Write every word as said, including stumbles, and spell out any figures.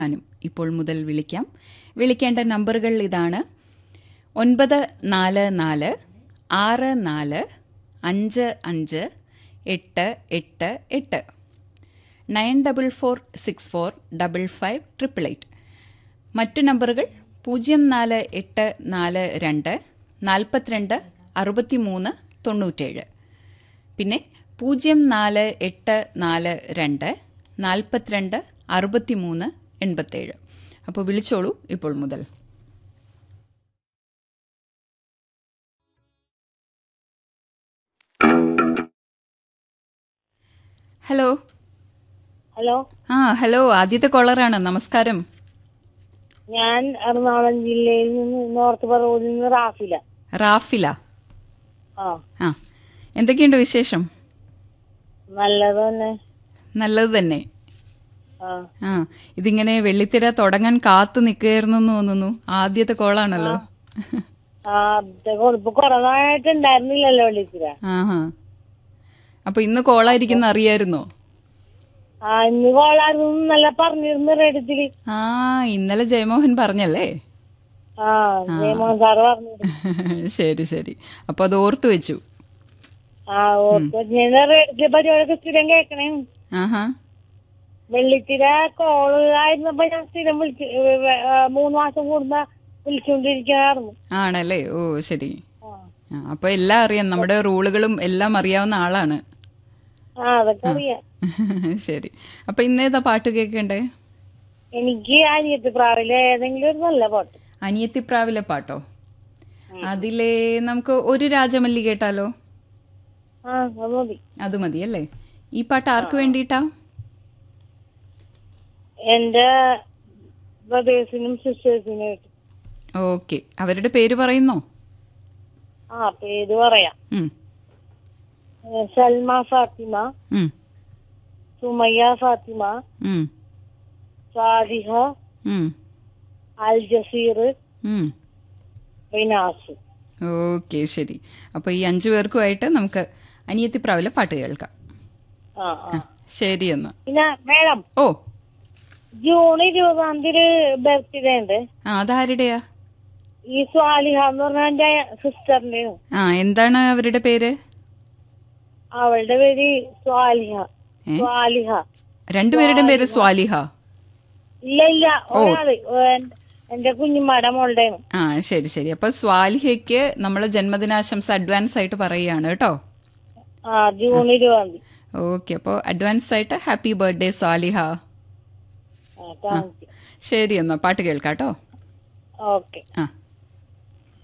ഞാനും ഇപ്പോൾ മുതൽ വിളിക്കാം. വിളിക്കേണ്ട നമ്പറുകൾ ഇതാണ്: ഒൻപത് നാല് നാല് ആറ് നാല് അഞ്ച് അഞ്ച് എട്ട് എട്ട് എട്ട്, nine double four six four double five triple eight. മറ്റു നമ്പറുകൾ പൂജ്യം നാല് എട്ട് നാല് രണ്ട് നാൽപ്പത്തിരണ്ട് അറുപത്തി മൂന്ന് തൊണ്ണൂറ്റേഴ്, പിന്നെ പൂജ്യം നാല് എട്ട് നാല് രണ്ട് നാൽപ്പത്തിരണ്ട് അറുപത്തി മൂന്ന് എൺപത്തേഴ്. അപ്പോൾ വിളിച്ചോളൂ ഇപ്പോൾ മുതൽ. ഹലോ ഹലോ ആ ഹലോ ആദ്യത്തെ കോളറാണ്. നമസ്കാരം. ഞാൻ എറണാകുളം ജില്ലയിൽ നിന്ന് നോർത്ത് പറവൂരിൽ നിന്ന് റാഫില. റാഫില. ആ ആ എന്തൊക്കെയുണ്ട് വിശേഷം? നല്ലത് തന്നെ. നല്ലത് തന്നെ. ആ ആ ഇതിങ്ങനെ വെള്ളിത്തിര തുടങ്ങാൻ കാത്തു നിൽക്കുകയായിരുന്നു എന്ന് തോന്നുന്നു. ആദ്യത്തെ കോളാണല്ലോ. ആ ഇപ്പൊ കൊറേ നാളായിട്ട് ഉണ്ടായിരുന്നില്ലല്ലോ വിളിച്ചിര. ആഹാ. അപ്പൊ ഇന്ന് കോളായിരിക്കുന്ന അറിയായിരുന്നോ? ആ ഇന്ന് കോളായിരുന്നു നല്ല പറഞ്ഞിരുന്നു റേഡിയോയില്. ആ ഇന്നലെ ജയമോഹൻ പറഞ്ഞല്ലേ? ആ ജയമോഹൻ സാറ് പറഞ്ഞിരുന്നു. ശരി ശരി. അപ്പൊ അത് ഓർത്തു വെച്ചു. ആ ഓർത്ത് ഞാൻ റേഡിയോ പരിപാടിയൊക്കെ സ്ഥിരം കേക്കണേ. ആഹാ. വെള്ളിത്തിര കോള് ആയിരുന്നപ്പോ ഞാൻ സ്ഥിരം വിളിച്ചു, മൂന്ന് മാസം കൂടുമ്പോ വിളിച്ചുകൊണ്ടിരിക്കാറുണ്ട്. ആണല്ലേ? ഓ ശരി. അപ്പൊ എല്ലാം അറിയാം, നമ്മുടെ റൂളുകളും എല്ലാം അറിയാവുന്ന ആളാണ്. ആ അതൊക്കെ അറിയാം. ശരി. അപ്പൊ ഇന്നേതാ പാട്ട് കേൾക്കണ്ടേ? എനിക്ക് അനിയത്തിപ്രാവിലെ ഏതെങ്കിലും ഒരു നല്ല പാട്ട്. അനിയത്തിപ്രാവിലെ പാട്ടോ? അതിലെ നമുക്ക് ഒരു രാജമല്ലി കേട്ടാലോ? ആ അത് മതി. അത് മതി അല്ലേ? ഈ പാട്ട് ആർക്ക് വേണ്ടിയിട്ടാ? എന്റെ ബ്രദേഴ്സിനും സിസ്റ്റേഴ്സിനും ആയിട്ട്. ഓക്കെ. അവരുടെ പേര് പറയുന്നോ? ആ പേര് പറയാം. ഉം. സൽമ ഫാത്തിമ, ഉം. സുമയ്യ ഫാത്തിമ, ഉം. സാദിഹ, ഉം. അൽ ജസീർ, ഉം. റിനാസ്. ഓക്കെ ശരി. അപ്പൊ ഈ അഞ്ചു പേർക്കുമായിട്ട് നമുക്ക് അനിയത്തിപ്രാവിലെ പാട്ട് കേൾക്കാം. ആ ആ ശരി എന്നാ. പിന്നെ മേഡം, ഓ ജൂൺ ഇരുപതാം തീയതി ബർത്ത്ഡേ ഉണ്ട്. ആ അതാരുടെയാ? ഈ സ്വാലിഹ എന്ന് പറഞ്ഞ എന്റെ സിസ്റ്ററിന്റെ. ആ എന്താണ് അവരുടെ പേര്? അവളുടെ പേര് സ്വാലിഹ. സ്വാലിഹ. രണ്ടുപേരുടെയും പേര് സ്വാലിഹ? ഇല്ല ഇല്ല, ഒരാള് എന്റെ കുഞ്ഞുമ്മയുടെ മോളുടെ. ആ ശരി ശരി. അപ്പൊ സ്വാലിഹയ്ക്ക് നമ്മള് ജന്മദിനാശംസ അഡ്വാൻസ് ആയിട്ട് പറയുകയാണ് കേട്ടോ. ആ ജൂൺ ഇരുപതാം തീയതി. ഓക്കെ. അപ്പൊ അഡ്വാൻസ് ആയിട്ട് happy birthday Swaliha. Thank you. ശരി എന്നാ പാട്ട് കേൾക്കാട്ടോ. ഓക്കെ. ആ